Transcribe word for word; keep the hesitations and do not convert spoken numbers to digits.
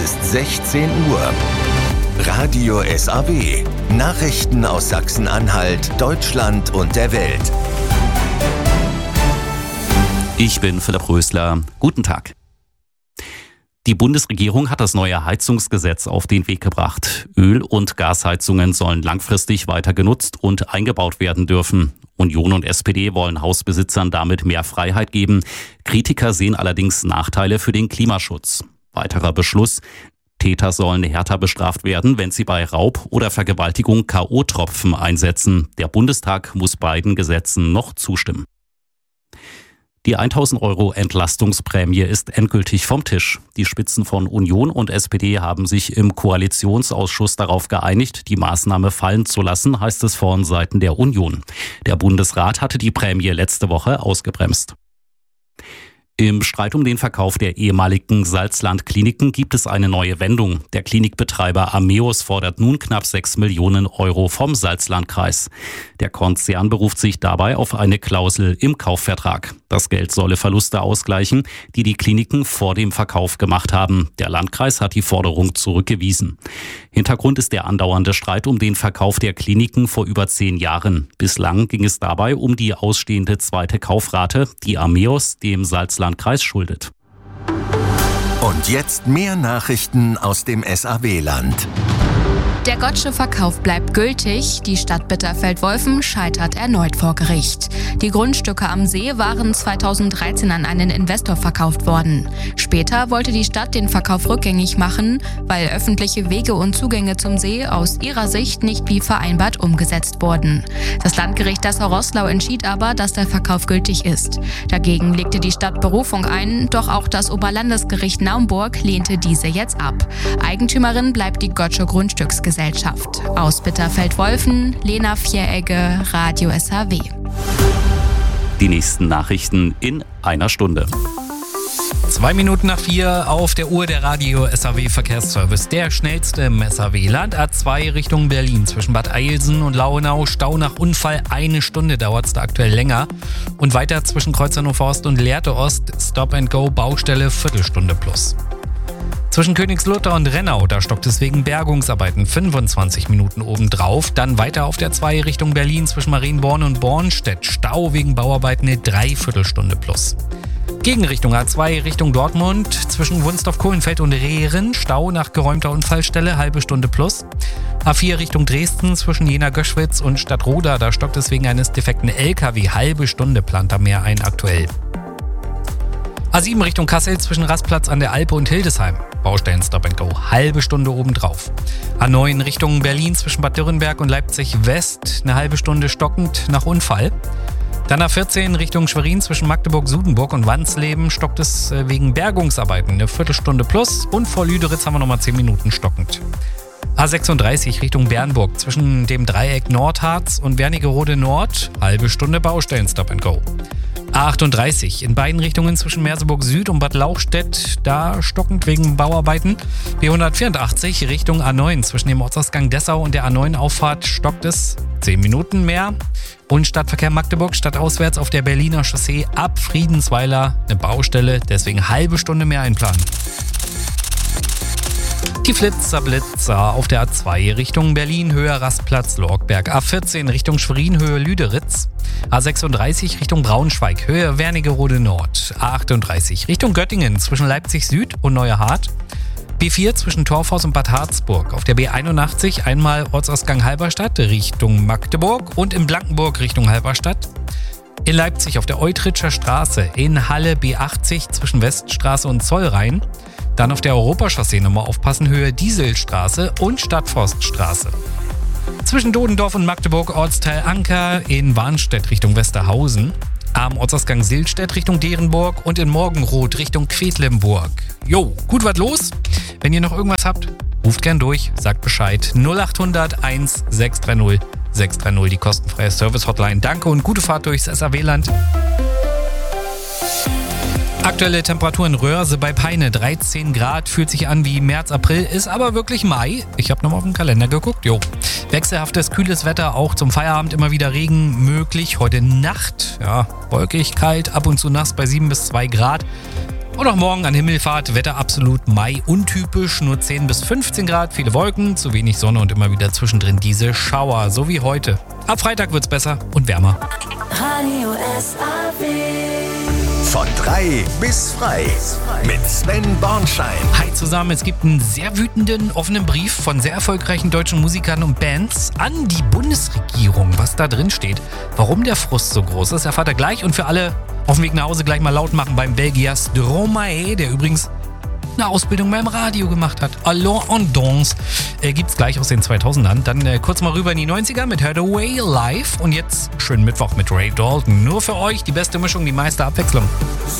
ist sechzehn Uhr. Radio S A W. Nachrichten aus Sachsen-Anhalt, Deutschland und der Welt. Ich bin Philipp Rösler. Guten Tag. Die Bundesregierung hat das neue Heizungsgesetz auf den Weg gebracht. Öl- und Gasheizungen sollen langfristig weiter genutzt und eingebaut werden dürfen. Union und S P D wollen Hausbesitzern damit mehr Freiheit geben. Kritiker sehen allerdings Nachteile für den Klimaschutz. Weiterer Beschluss: Täter sollen härter bestraft werden, wenn sie bei Raub oder Vergewaltigung K O-Tropfen einsetzen. Der Bundestag muss beiden Gesetzen noch zustimmen. Die tausend Euro Entlastungsprämie ist endgültig vom Tisch. Die Spitzen von Union und S P D haben sich im Koalitionsausschuss darauf geeinigt, die Maßnahme fallen zu lassen, heißt es von Seiten der Union. Der Bundesrat hatte die Prämie letzte Woche ausgebremst. Im Streit um den Verkauf der ehemaligen Salzland-Kliniken gibt es eine neue Wendung. Der Klinikbetreiber Ameos fordert nun knapp sechs Millionen Euro vom Salzlandkreis. Der Konzern beruft sich dabei auf eine Klausel im Kaufvertrag. Das Geld solle Verluste ausgleichen, die die Kliniken vor dem Verkauf gemacht haben. Der Landkreis hat die Forderung zurückgewiesen. Hintergrund ist der andauernde Streit um den Verkauf der Kliniken vor über zehn Jahren. Bislang ging es dabei um die ausstehende zweite Kaufrate, die Ameos dem Salzlandkreis schuldet. Und jetzt mehr Nachrichten aus dem S A W-Land. Der Gottsche Verkauf bleibt gültig. Die Stadt Bitterfeld-Wolfen scheitert erneut vor Gericht. Die Grundstücke am See waren zweitausenddreizehn an einen Investor verkauft worden. Später wollte die Stadt den Verkauf rückgängig machen, weil öffentliche Wege und Zugänge zum See aus ihrer Sicht nicht wie vereinbart umgesetzt wurden. Das Landgericht Dessau-Roßlau entschied aber, dass der Verkauf gültig ist. Dagegen legte die Stadt Berufung ein, doch auch das Oberlandesgericht Naumburg lehnte diese jetzt ab. Eigentümerin bleibt die Gottsche Grundstücksgesellschaft. Gesellschaft. Aus Bitterfeld-Wolfen, Lena Vieregge, Radio S H W. Die nächsten Nachrichten in einer Stunde. Zwei Minuten nach vier auf der Uhr der Radio S H W Verkehrsservice. Der schnellste im S H W-Land. A zwei Richtung Berlin zwischen Bad Eilsen und Lauenau. Stau nach Unfall. Eine Stunde dauert es da aktuell länger. Und weiter zwischen Kreuzerhofer Ost und Lehrte Ost. Stop and Go Baustelle Viertelstunde plus. Zwischen Königslutter und Rennau, da stockt es wegen Bergungsarbeiten fünfundzwanzig Minuten obendrauf. Dann weiter auf der zwei Richtung Berlin zwischen Marienborn und Bornstedt. Stau wegen Bauarbeiten eine Dreiviertelstunde plus. Gegenrichtung A zwei Richtung Dortmund zwischen Wunstorf-Kohlenfeld und Rehren. Stau nach geräumter Unfallstelle, halbe Stunde plus. A vier Richtung Dresden zwischen Jena-Göschwitz und Stadtroda, da stockt es wegen eines defekten L K W. Halbe Stunde plant da mehr ein aktuell. A sieben Richtung Kassel zwischen Rastplatz an der Alpe und Hildesheim. Baustellen Stop and Go. Halbe Stunde obendrauf. A neun Richtung Berlin zwischen Bad Dürrenberg und Leipzig West. Eine halbe Stunde stockend nach Unfall. Dann A vierzehn Richtung Schwerin zwischen Magdeburg-Sudenburg und Wansleben stockt es wegen Bergungsarbeiten. Eine Viertelstunde plus. Und vor Lüderitz haben wir nochmal zehn Minuten stockend. A sechsunddreißig Richtung Bernburg zwischen dem Dreieck Nordharz und Wernigerode Nord. Halbe Stunde Baustellen Stop and Go. A achtunddreißig in beiden Richtungen zwischen Merseburg Süd und Bad Lauchstädt, da stockend wegen Bauarbeiten. B hundertvierundachtzig Richtung A neun zwischen dem Ortsausgang Dessau und der A neun Auffahrt stockt es zehn Minuten mehr. Und Stadtverkehr Magdeburg stadtauswärts auf der Berliner Chaussee ab Friedensweiler eine Baustelle, deswegen halbe Stunde mehr einplanen. Die Flitzer Blitzer auf der A zwei Richtung Berlin, Höhe Rastplatz Lorgberg. A vierzehn Richtung Schwerin, Höhe Lüderitz. A sechsunddreißig Richtung Braunschweig, Höhe Wernigerode Nord. A achtunddreißig Richtung Göttingen zwischen Leipzig Süd und Neuerhardt. B vier zwischen Torfhaus und Bad Harzburg. Auf der B einundachtzig einmal Ortsausgang Halberstadt Richtung Magdeburg und in Blankenburg Richtung Halberstadt. In Leipzig auf der Eutritscher Straße, in Halle B achtzig zwischen Weststraße und Zollrhein. Dann auf der Europachaussee nochmal aufpassen, Höhe Dieselstraße und Stadtforststraße. Zwischen Dodendorf und Magdeburg Ortsteil Anker, in Warnstedt Richtung Westerhausen. Am Ortsausgang Silstedt Richtung Derenburg und in Morgenroth Richtung Quedlinburg. Jo, gut was los? Wenn ihr noch irgendwas habt, ruft gern durch, sagt Bescheid. null achthundert eins sechs drei null sechs drei null, die kostenfreie Service-Hotline. Danke und gute Fahrt durchs S A W-Land. Aktuelle Temperatur in Röhrse bei Peine, dreizehn Grad, fühlt sich an wie März, April, ist aber wirklich Mai. Ich habe nochmal auf den Kalender geguckt, jo. Wechselhaftes, kühles Wetter, auch zum Feierabend immer wieder Regen möglich. Heute Nacht, ja, wolkig, kalt, ab und zu nass bei sieben bis zwei Grad. Und auch morgen an Himmelfahrt, Wetter absolut Mai untypisch, nur zehn bis fünfzehn Grad, viele Wolken, zu wenig Sonne und immer wieder zwischendrin diese Schauer, so wie heute. Ab Freitag wird's besser und wärmer. Radio S A W. Von drei bis frei mit Sven Bornschein. Hi zusammen, es gibt einen sehr wütenden offenen Brief von sehr erfolgreichen deutschen Musikern und Bands an die Bundesregierung. Was da drin steht, warum der Frust so groß ist, erfahrt ihr gleich. Und für alle auf dem Weg nach Hause gleich mal laut machen beim Belgier Stromae, der übrigens eine Ausbildung beim Radio gemacht hat. Allons en danse. Äh, gibt's gleich aus den zweitausendern. Dann äh, kurz mal rüber in die neunziger mit Hathaway Live. Und jetzt schönen Mittwoch mit Ray Dalton. Nur für euch die beste Mischung, die meiste Abwechslung.